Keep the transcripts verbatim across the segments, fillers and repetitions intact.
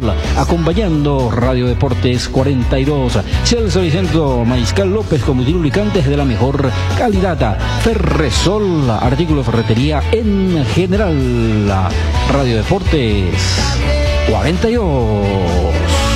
acompañando Radio Deportes cuarenta y dos. Celso Vicento Mariscal López, combustibles lubricantes de la mejor calidad. Ferresol, artículos de ferretería en general. Radio Deportes cuarenta y dos.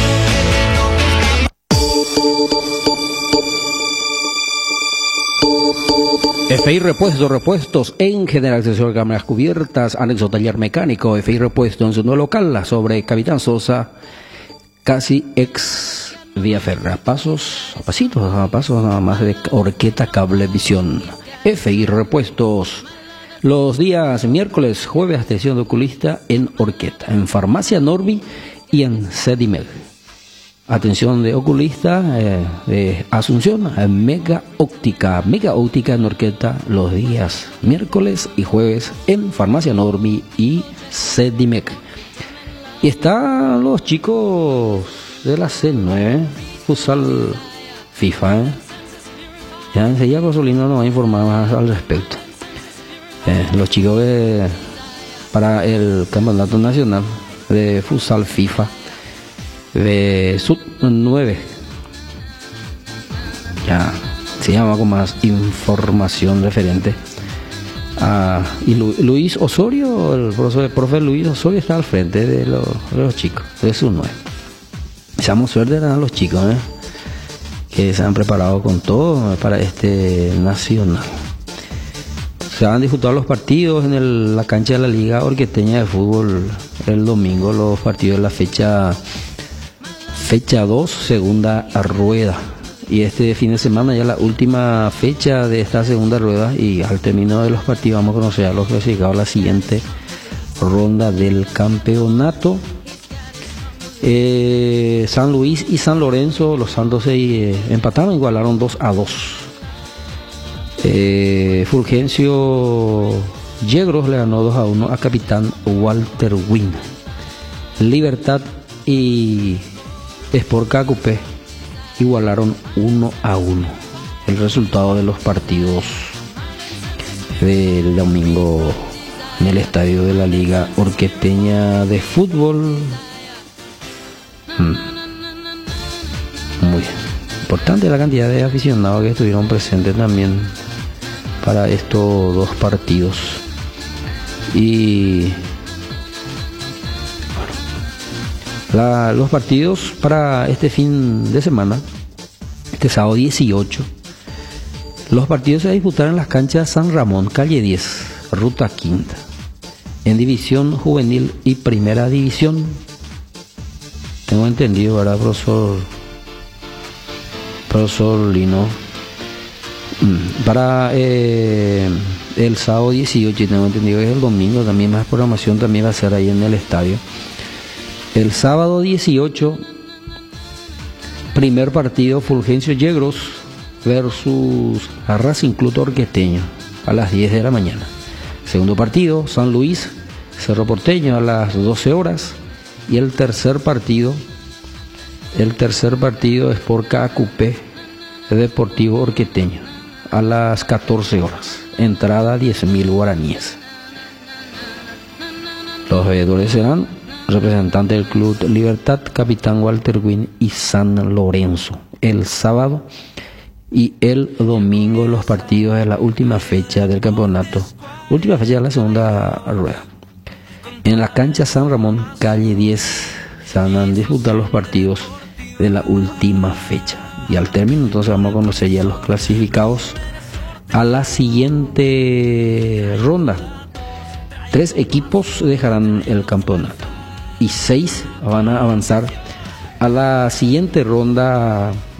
F I Repuestos, repuestos en general, accesorios, cámaras cubiertas, anexo taller mecánico. F I Repuestos en su nuevo local, sobre Capitán Sosa, casi ex Vía Ferra. Pasos, a pasitos, a pasos nada más de Orqueta Cablevisión. F I Repuestos, los días miércoles, jueves, atención de oculista en Orqueta, en Farmacia Norby y en Cedimed. Atención de oculista eh, de Asunción, Mega Óptica, Mega Óptica en Orqueta, los días miércoles y jueves en Farmacia Norby y Cedimec. Y están los chicos de la C nueve, futsal FIFA. ¿eh? Ya enseguida Rosolino nos va a informar más al respecto. Eh, los chicos de, para el Campeonato Nacional de Futsal FIFA de sub nueve. Ya se llama con más información referente a y Lu, Luis Osorio, el profesor, el profe Luis Osorio está al frente de los, de los chicos de sub nueve. Deseamos suerte a los chicos ¿eh? que se han preparado con todo para este nacional. Se van a disputar los partidos en el, la cancha de la Liga Orqueteña de Fútbol el domingo, los partidos de la fecha Fecha dos, segunda rueda. Y este fin de semana ya la última fecha de esta segunda rueda. Y al término de los partidos vamos a conocer a los clasificados a la siguiente ronda del campeonato. Eh, San Luis y San Lorenzo, los Santos se eh, empataron, igualaron dos a dos. Eh, Fulgencio Yegros le ganó dos a uno a Capitán Walter Win. Libertad y Sport Cacupé igualaron uno a uno. El resultado de los partidos del domingo en el estadio de la Liga Orqueteña de Fútbol. Hmm. Muy bien. Importante la cantidad de aficionados que estuvieron presentes también para estos dos partidos. Y La, los partidos para este fin de semana, este sábado dieciocho, los partidos se disputarán en las canchas San Ramón, calle diez, ruta quinta, en división juvenil y primera división. Tengo entendido, ¿verdad, profesor? Profesor Lino. Para eh, el sábado dieciocho, y tengo entendido que es el domingo, también más programación también va a ser ahí en el estadio. El sábado dieciocho, primer partido, Fulgencio Yegros versus Racing Club Orqueteño a las diez de la mañana. Segundo partido, San Luis Cerro Porteño a las doce horas. Y el tercer partido, el tercer partido es por Cacupé Deportivo Orqueteño a las catorce horas. Entrada diez mil guaraníes. Los veedores serán representante del Club Libertad, Capitán Walter Win y San Lorenzo. El sábado y el domingo los partidos de la última fecha del campeonato, última fecha de la segunda rueda. En la cancha San Ramón, calle diez, se van a disputar los partidos de la última fecha. Y al término entonces vamos a conocer ya los clasificados a la siguiente ronda. Tres equipos dejarán el campeonato y seis van a avanzar a la siguiente ronda